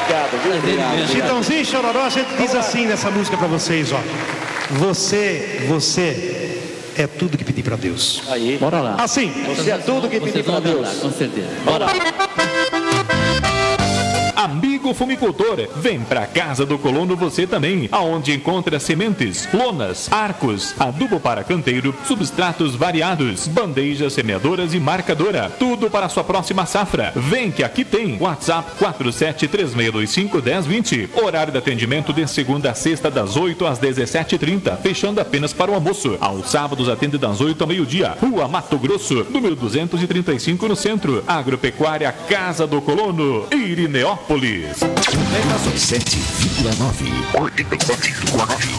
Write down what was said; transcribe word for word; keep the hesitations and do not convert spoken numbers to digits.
Obrigado, viu? Obrigado. Chitãozinho e Chororó, a gente diz assim nessa música pra vocês, ó. Você, você é tudo que pedir pra Deus. Aí. Bora lá. Assim. Você é tudo que pedir pra Deus. Com certeza. Bora. Amigo fumicultor, vem pra Casa do Colono você também, aonde encontra sementes, lonas, arcos, adubo para canteiro, substratos variados, bandejas semeadoras e marcadora, tudo para a sua próxima safra. Vem que aqui tem. WhatsApp quatro sete três seis dois cinco um zero dois zero. Horário de atendimento de segunda a sexta das oito às dezessete e trinta, fechando apenas para o almoço. Aos sábados atende das oito ao meio-dia. Rua Mato Grosso, número duzentos e trinta e cinco no centro. Agropecuária Casa do Colono, Irineópolis. sete vírgula nove.